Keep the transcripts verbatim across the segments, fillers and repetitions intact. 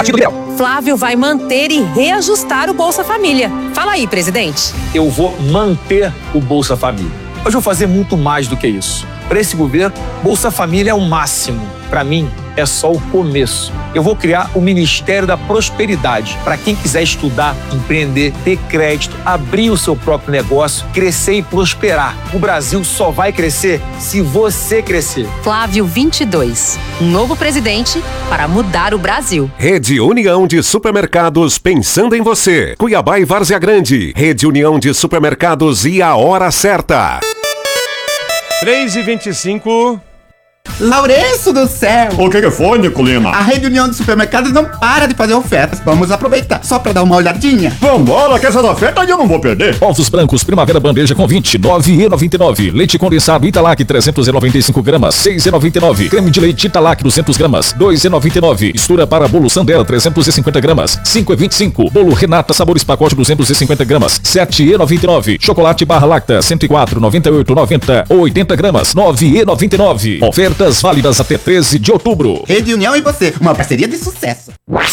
Partido Liberal. Flávio vai manter e reajustar o Bolsa Família. Fala aí, presidente. Eu vou manter o Bolsa Família. Mas vou fazer muito mais do que isso. Para esse governo, Bolsa Família é o máximo. Para mim, é só o começo. Eu vou criar o Ministério da Prosperidade para quem quiser estudar, empreender, ter crédito, abrir o seu próprio negócio, crescer e prosperar. O Brasil só vai crescer se você crescer. Flávio vinte e dois, um novo presidente para mudar o Brasil. Rede União de Supermercados pensando em você. Cuiabá e Várzea Grande. Rede União de Supermercados e a hora certa. três e vinte e cinco. Lourenço do céu! O que que foi, Nico Lima? A Rede União de Supermercados não para de fazer ofertas. Vamos aproveitar, só pra dar uma olhadinha. Vambora, que essas ofertas eu não vou perder. Ovos brancos Primavera Bandeja com vinte, nove reais e noventa e nove. Leite condensado Italac trezentos e noventa e cinco gramas, seis reais e noventa e nove. Creme de leite Italac duzentas gramas, dois reais e noventa e nove. Mistura para bolo Sandera trezentos e cinquenta gramas, cinco reais e vinte e cinco. Bolo Renata Sabores pacote duzentos e cinquenta gramas, sete reais e noventa e nove. Chocolate Barra Lacta cento e quatro, noventa e oito, noventa ou oitenta gramas, nove reais e noventa e nove. Ofertas válidas até treze de outubro. Rede União e você, uma parceria de sucesso.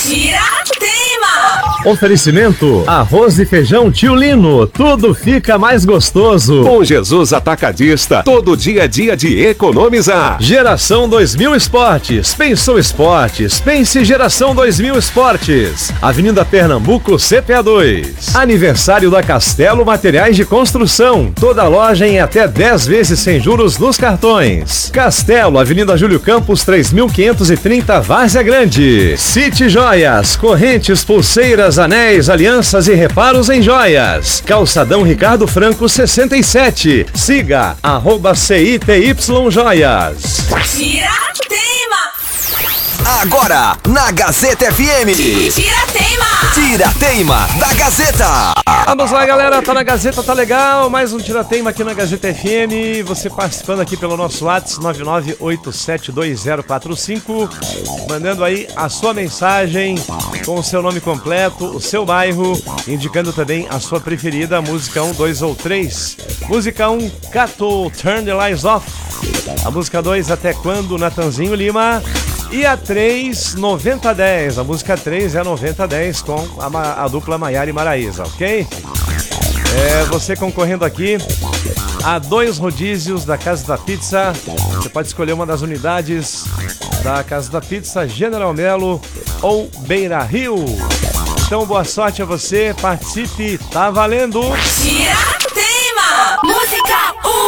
Tiratema! Oferecimento: arroz e feijão Tio Lino. Tudo fica mais gostoso. Com Jesus Atacadista, todo dia é dia de economizar. Geração dois mil Esportes. Pensou esportes? Pense Geração dois mil Esportes. Avenida Pernambuco, C P A dois. Aniversário da Castelo Materiais de Construção. Toda loja em até dez vezes sem juros nos cartões. Castelo, Avenida Júlio Campos, três mil quinhentos e trinta, Várzea Grande. City Joias, correntes, pulseiras, anéis, alianças e reparos em joias. Calçadão Ricardo Franco, sessenta e sete. Siga, arroba C I T Y Joias. Tiratema! Agora, na Gazeta F M. Tiratema! Tiratema da Gazeta. Vamos lá, galera, tá na Gazeta, tá legal. Mais um Tiratema aqui na Gazeta F M. Você participando aqui pelo nosso WhatsApp nove nove oito sete dois zero quatro cinco, mandando aí a sua mensagem com o seu nome completo, o seu bairro, indicando também a sua preferida, música um, dois ou três. Música um, Cato, Turn the Lights Off. A música dois, Até Quando, Natanzinho Lima. E a três, noventa dez. A música três é a noventa dez com a, a dupla Maiara e Maraísa, ok? É, você concorrendo aqui a dois rodízios da Casa da Pizza. Você pode escolher uma das unidades da Casa da Pizza, General Melo ou Beira Rio. Então, boa sorte a você, participe, tá valendo! Tira!